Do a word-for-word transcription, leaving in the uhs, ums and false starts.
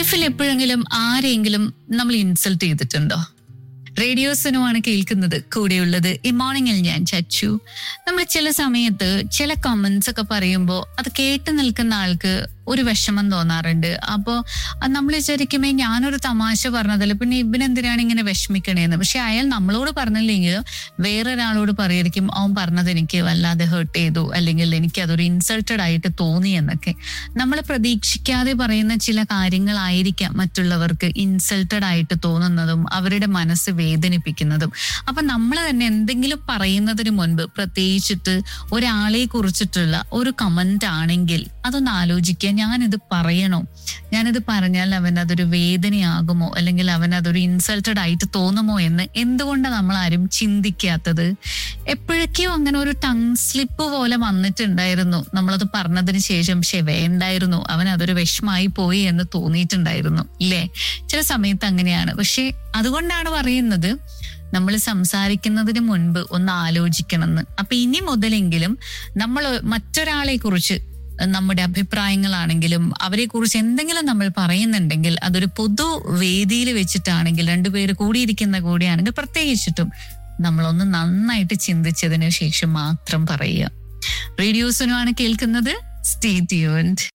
ലൈഫിൽ എപ്പോഴെങ്കിലും ആരെങ്കിലും നമ്മൾ ഇൻസൾട്ട് ചെയ്തിട്ടുണ്ടോ? റേഡിയോസിനുമാണ് കേൾക്കുന്നത്. കൂടെയുള്ളത് ഈ മോർണിംഗിൽ ഞാൻ ചച്ചു. നമ്മൾ ചില സമയത്ത് ചില കമന്റ്സ് ഒക്കെ പറയുമ്പോൾ അത് കേട്ട് നിൽക്കുന്ന ആൾക്ക് ഒരു വിഷമം തോന്നാറുണ്ട്. അപ്പോൾ നമ്മൾ വിചാരിക്കുമേ ഞാനൊരു തമാശ പറഞ്ഞതല്ല, പിന്നെ ഇവനെന്തിനാണ് ഇങ്ങനെ വിഷമിക്കണേന്ന്. പക്ഷെ അയാൾ നമ്മളോട് പറഞ്ഞില്ലെങ്കിൽ വേറൊരാളോട് പറയായിരിക്കും അവൻ പറഞ്ഞത് എനിക്ക് വല്ലാതെ ഹേർട്ട് ചെയ്തു, അല്ലെങ്കിൽ എനിക്ക് അതൊരു ഇൻസൾട്ടഡ് ആയിട്ട് തോന്നി എന്നൊക്കെ. നമ്മൾ പ്രതീക്ഷിക്കാതെ പറയുന്ന ചില കാര്യങ്ങളായിരിക്കാം മറ്റുള്ളവർക്ക് ഇൻസൾട്ടഡ് ആയിട്ട് തോന്നുന്നതും അവരുടെ മനസ്സ് വേദനിപ്പിക്കുന്നതും. അപ്പൊ നമ്മൾ തന്നെ എന്തെങ്കിലും പറയുന്നതിന് മുൻപ്, പ്രത്യേകിച്ചിട്ട് ഒരാളെ കുറിച്ചിട്ടുള്ള ഒരു കമന്റ് ആണെങ്കിൽ അതൊന്ന് ആലോചിക്കുക. ഞാനിത് പറയണോ? ഞാനിത് പറഞ്ഞാൽ അവൻ അതൊരു വേദനയാകുമോ, അല്ലെങ്കിൽ അവൻ അതൊരു ഇൻസൾട്ടഡ് ആയിട്ട് തോന്നുമോ എന്ന് എന്തുകൊണ്ടാണ് നമ്മൾ ആരും ചിന്തിക്കാത്തത്? എപ്പോഴൊക്കെയോ അങ്ങനെ ഒരു ടങ് സ്ലിപ്പ് പോലെ വന്നിട്ടുണ്ടായിരുന്നു. നമ്മളത് പറഞ്ഞതിന് ശേഷം പക്ഷെ വേണ്ടായിരുന്നു, അവൻ അതൊരു വിഷമായി പോയി എന്ന് തോന്നിയിട്ടുണ്ടായിരുന്നു, ഇല്ലേ? ചില സമയത്ത് അങ്ങനെയാണ്. പക്ഷെ അതുകൊണ്ടാണ് പറയുന്നത് നമ്മൾ സംസാരിക്കുന്നതിന് മുൻപ് ഒന്ന് ആലോചിക്കണം എന്ന്. അപ്പൊ ഇനി മുതലെങ്കിലും നമ്മൾ മറ്റൊരാളെ കുറിച്ച് നമ്മുടെ അഭിപ്രായങ്ങളാണെങ്കിലും അവരെ കുറിച്ച് എന്തെങ്കിലും നമ്മൾ പറയുന്നുണ്ടെങ്കിൽ അതൊരു പൊതു വേദിയിൽ വെച്ചിട്ടാണെങ്കിൽ, രണ്ടുപേര് കൂടിയിരിക്കുന്ന കൂടിയാണെങ്കിൽ പ്രത്യേകിച്ചിട്ടും നമ്മളൊന്ന് നന്നായിട്ട് ചിന്തിച്ചതിന് ശേഷം മാത്രം പറയുക. റേഡിയോസിനുമാണ് കേൾക്കുന്നത്. Stay tuned.